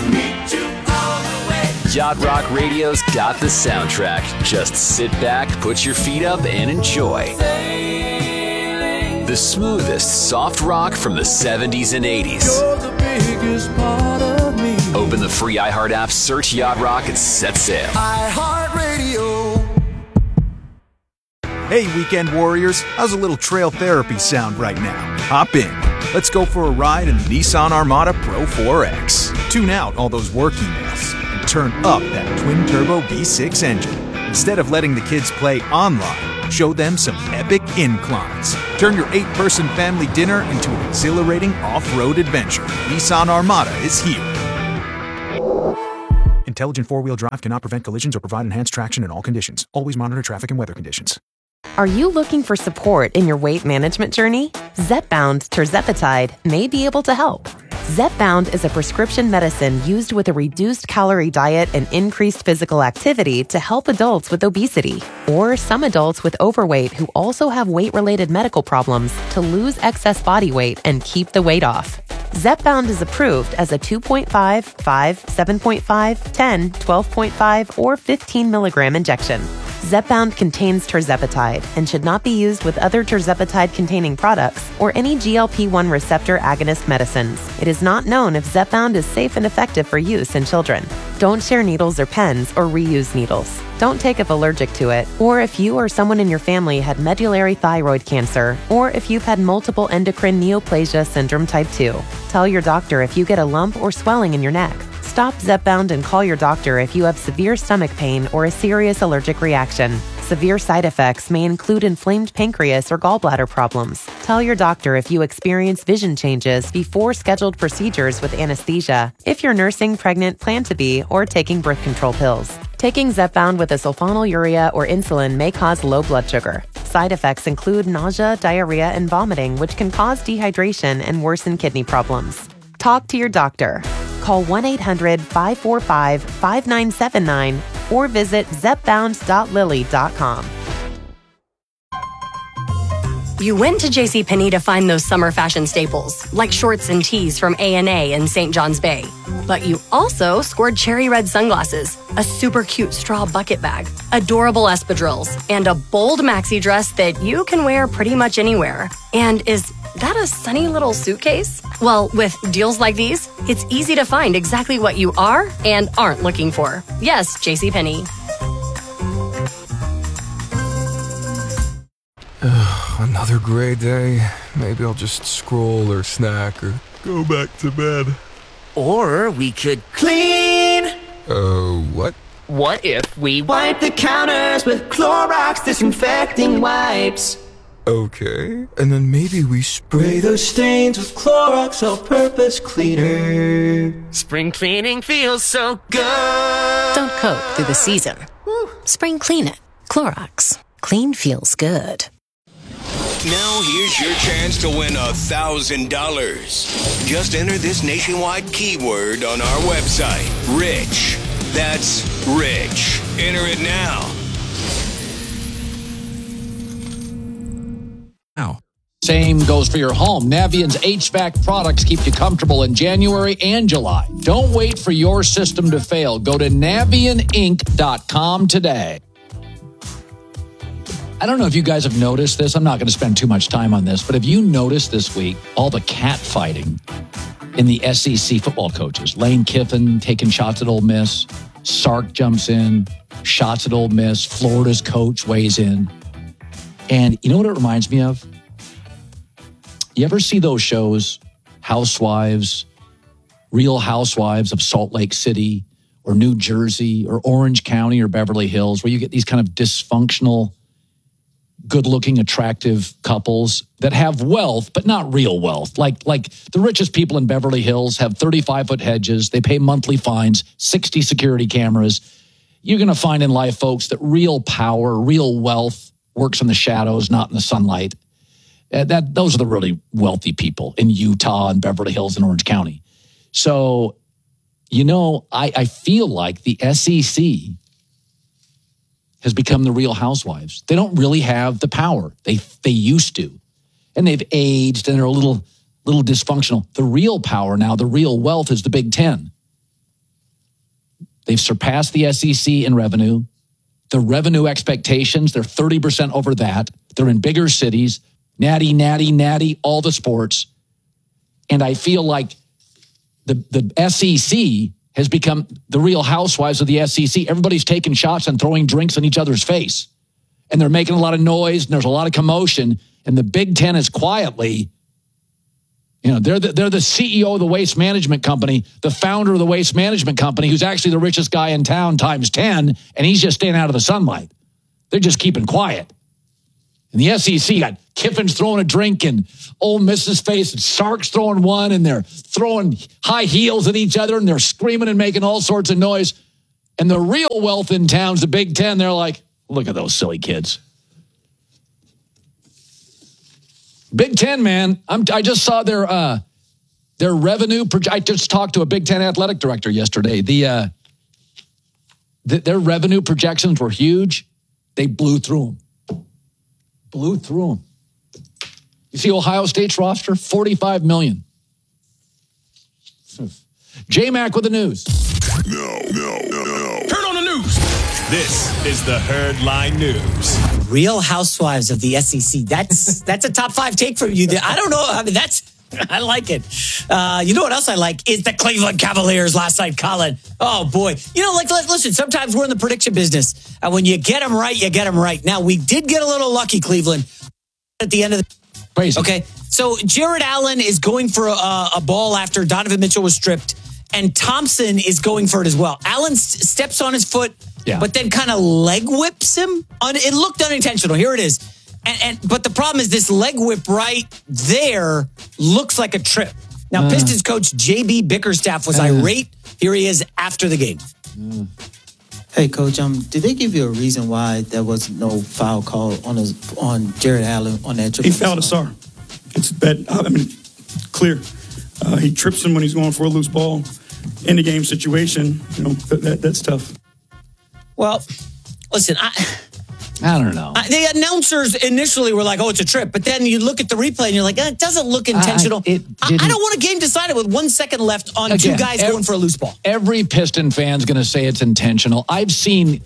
Yacht Rock Radio's got the soundtrack. Just sit back, put your feet up, and enjoy. The smoothest soft rock from the 70s and 80s. You're the biggest part of me. Open the free iHeart app, search Yacht Rock, and set sail. iHeartRadio. Hey, weekend warriors, how's a little trail therapy sound right now? Hop in. Let's go for a ride in the Nissan Armada Pro 4X. Tune out all those work emails and turn up that twin-turbo V6 engine. Instead of letting the kids play online, show them some epic inclines. Turn your 8-person family dinner into an exhilarating off-road adventure. Nissan Armada is here. Intelligent four-wheel drive cannot prevent collisions or provide enhanced traction in all conditions. Always monitor traffic and weather conditions. Are you looking for support in your weight management journey? Zepbound tirzepatide may be able to help. Zepbound is a prescription medicine used with a reduced calorie diet and increased physical activity to help adults with obesity or some adults with overweight who also have weight-related medical problems to lose excess body weight and keep the weight off. Zepbound is approved as a 2.5, 5, 7.5, 10, 12.5, or 15 milligram injection. Zepbound contains tirzepatide and should not be used with other tirzepatide-containing products or any GLP-1 receptor agonist medicines. It is not known if Zepbound is safe and effective for use in children. Don't share needles or pens or reuse needles. Don't take if allergic to it, or if you or someone in your family had medullary thyroid cancer, or if you've had multiple endocrine neoplasia syndrome type 2. Tell your doctor if you get a lump or swelling in your neck. Stop Zepbound and call your doctor if you have severe stomach pain or a serious allergic reaction. Severe side effects may include inflamed pancreas or gallbladder problems. Tell your doctor if you experience vision changes before scheduled procedures with anesthesia, if you're nursing, pregnant, plan to be, or taking birth control pills. Taking Zepbound with a sulfonylurea or insulin may cause low blood sugar. Side effects include nausea, diarrhea, and vomiting, which can cause dehydration and worsen kidney problems. Talk to your doctor. Call 1-800-545-5979 or visit zepbound.lilly.com. You went to JCPenney to find those summer fashion staples, like shorts and tees from A&A in St. John's Bay. But you also scored cherry red sunglasses, a super cute straw bucket bag, adorable espadrilles, and a bold maxi dress that you can wear pretty much anywhere. And is that a sunny little suitcase? Well, with deals like these, it's easy to find exactly what you are and aren't looking for. Yes, JCPenney. Another gray day. Maybe I'll just scroll or snack or go back to bed. Or we could clean. What? What if we wipe the counters with Clorox disinfecting wipes? Okay. And then maybe we Spray those stains with Clorox all-purpose cleaner. Spring cleaning feels so good. Don't cope through the season. Spring clean it. Clorox. Clean feels good. Now here's your chance to win $1,000. Just enter this nationwide keyword on our website, Rich. That's Rich. Enter it now. Same goes for your home. Navient's HVAC products keep you comfortable in January and July. Don't wait for your system to fail. Go to NavientInc.com today. I don't know if you guys have noticed this. I'm not going to spend too much time on this, but have you noticed this week all the cat fighting in the SEC football coaches? Lane Kiffin taking shots at Ole Miss. Sark jumps in. Shots at Ole Miss. Florida's coach weighs in. And you know what it reminds me of? You ever see those shows, Housewives, Real Housewives of Salt Lake City or New Jersey or Orange County or Beverly Hills, where you get these kind of dysfunctional, good-looking, attractive couples that have wealth, but not real wealth. Like the richest people in Beverly Hills have 35-foot hedges. They pay monthly fines, 60 security cameras. You're going to find in life, folks, that real power, real wealth works in the shadows, not in the sunlight. Those are the really wealthy people in Utah and Beverly Hills and Orange County. So, I feel like the SEC has become the Real Housewives. They don't really have the power. They used to. And they've aged and they're a little dysfunctional. The real power now, the real wealth is the Big Ten. They've surpassed the SEC in revenue. The revenue expectations, they're 30% over that. They're in bigger cities. Natty, all the sports. And I feel like the SEC has become the Real Housewives of the SEC. Everybody's taking shots and throwing drinks in each other's face. And they're making a lot of noise, and there's a lot of commotion. And the Big Ten is quietly, they're the CEO of the Waste Management Company, the founder of the Waste Management Company, who's actually the richest guy in town times 10, and he's just staying out of the sunlight. They're just keeping quiet. In the SEC, you got Kiffin's throwing a drink in Ole Miss's face, and Sark's throwing one, and they're throwing high heels at each other, and they're screaming and making all sorts of noise. And the real wealth in town's the Big Ten. They're like, look at those silly kids. Big Ten, man. I just saw their revenue. I just talked to a Big Ten athletic director yesterday. Their revenue projections were huge. They blew through them. You see Ohio State's roster? 45 million. J-Mac with the news. No. Turn on the news. This is the Herdline News. Real Housewives of the SEC. That's a top 5 take from you. I don't know. I mean, I like it. You know what else I like is the Cleveland Cavaliers last night, Colin. Oh, boy. You know, listen, sometimes we're in the prediction business. And when you get them right, you get them right. Now, we did get a little lucky, Cleveland, at the end of the... Crazy. Okay, so Jared Allen is going for a ball after Donovan Mitchell was stripped, and Thompson is going for it as well. Allen steps on his foot, but then kind of leg whips him. It looked unintentional. Here it is. But the problem is this leg whip right there looks like a trip. Now, Pistons coach J.B. Bickerstaff was irate. Here he is after the game. Hey, Coach, did they give you a reason why there was no foul call on Jared Allen on that trip? He fouled a Sarr. It's bad. I mean, clear. He trips him when he's going for a loose ball. In the game situation, you know, that's tough. Well, listen, I don't know. The announcers initially were like, oh, it's a trip. But then you look at the replay and you're like, it doesn't look intentional. I don't want a game decided with 1 second left on two guys going for a loose ball. Every Piston fan's going to say it's intentional. I've seen,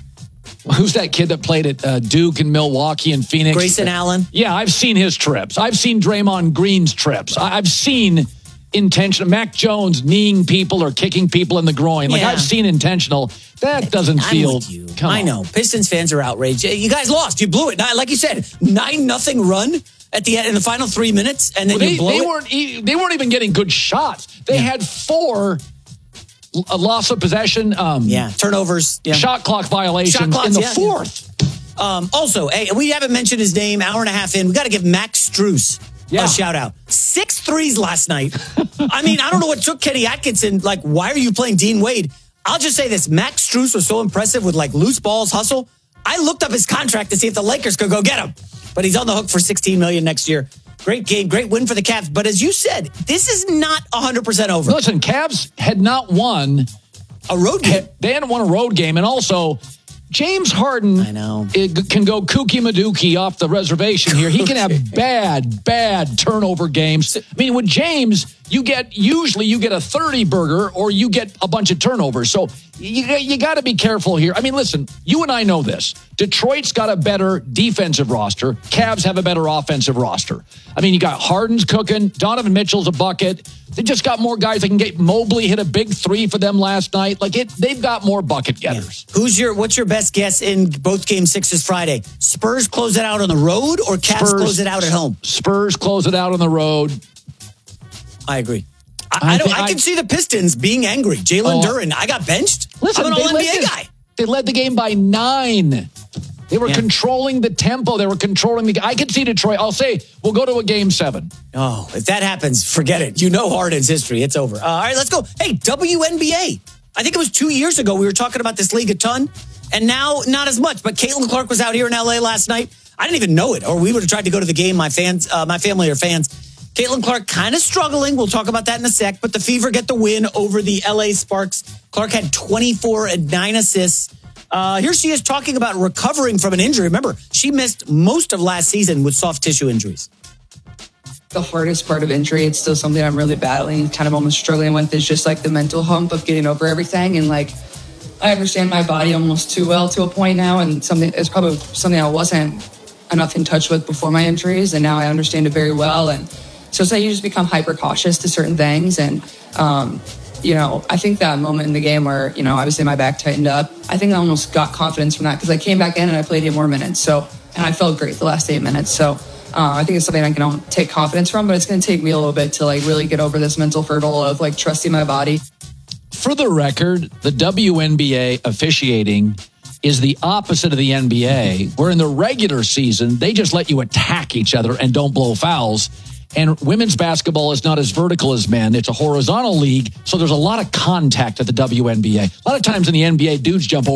who's that kid that played at Duke and Milwaukee and Phoenix? Grayson Allen. Yeah, I've seen his trips. I've seen Draymond Green's trips. I've seen intentional. Mac Jones kneeing people or kicking people in the groin. Like, I've seen intentional. That doesn't feel... I know. Pistons fans are outraged. You guys lost. You blew it. Like you said, 9-0 run at the end in the final 3 minutes, and then you blow it. They weren't even getting good shots. They had 4 loss of possession. Turnovers. Yeah. Shot clock violations in the fourth. Also, hey, we haven't mentioned his name. Hour and a half in, we got to give Max Strus a shout out. 6 threes last night. I mean, I don't know what took Kenny Atkinson. Like, why are you playing Dean Wade? I'll just say this. Max Strus was so impressive with like loose balls, hustle. I looked up his contract to see if the Lakers could go get him. But he's on the hook for $16 million next year. Great game, great win for the Cavs. But as you said, this is not 100% over. Listen, Cavs had not won a road game. They hadn't won a road game. And also, James Harden can go kooky madookie off the reservation here. He can have bad turnover games. I mean, with James, usually you get a 30 burger or you get a bunch of turnovers. So you got to be careful here. I mean, listen, you and I know this. Detroit's got a better defensive roster. Cavs have a better offensive roster. I mean, you got Harden's cooking. Donovan Mitchell's a bucket. They just got more guys that can get. Mobley hit a big 3 for them last night. They've got more bucket getters. Yeah. What's your best guess in both Game 6s Friday? Spurs close it out on the road or Cavs close it out at home? Spurs close it out on the road. I agree. I can see the Pistons being angry. Jalen Duren, I got benched. Listen, I'm an all-NBA guy. They led the game by 9. They were controlling the tempo. They were controlling the... I could see Detroit. I'll say we'll go to a Game 7. Oh, if that happens, forget it. You know Harden's history. It's over. All right, let's go. Hey, WNBA. I think it was 2 years ago we were talking about this league a ton, and now not as much. But Caitlin Clark was out here in L.A. last night. I didn't even know it, or we would have tried to go to the game. My family are fans. Caitlin Clark kind of struggling. We'll talk about that in a sec. But the Fever get the win over the L.A. Sparks. Clark had 24 and 9 assists. Here she is talking about recovering from an injury. Remember, she missed most of last season with soft tissue injuries. The hardest part of injury, it's still something I'm really battling, kind of almost struggling with, is just like the mental hump of getting over everything. And like, I understand my body almost too well to a point now, and it's probably something I wasn't enough in touch with before my injuries, and now I understand it very well. And so it's like you just become hyper cautious to certain things. And I think that moment in the game where, obviously my back tightened up, I think I almost got confidence from that because I came back in and I played 8 more minutes. And I felt great the last 8 minutes. So I think it's something I can take confidence from, but it's going to take me a little bit to like really get over this mental hurdle of like trusting my body. For the record, the WNBA officiating is the opposite of the NBA, where in the regular season, they just let you attack each other and don't blow fouls. And women's basketball is not as vertical as men. It's a horizontal league, so there's a lot of contact at the WNBA. A lot of times in the NBA, dudes jump over